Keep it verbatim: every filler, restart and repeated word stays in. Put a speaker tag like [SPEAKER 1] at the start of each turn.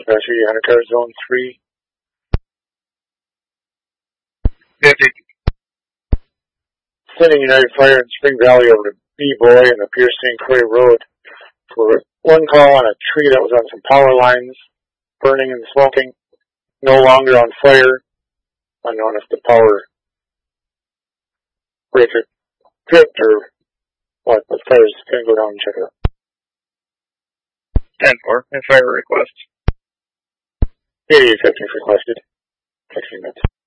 [SPEAKER 1] Passenger Hunter Car Zone three.
[SPEAKER 2] fifty.
[SPEAKER 1] Sending United Fire in Spring Valley over to B-Boy and the Pierce Saint Croix Road for one call on a tree that was on some power lines, burning and smoking, no longer on fire. Unknown if the power breaker tripped or what, but fire's going to go down and check it out.
[SPEAKER 2] ten four, and fire request.
[SPEAKER 1] eighty-eight fifty requested. sixteen minutes.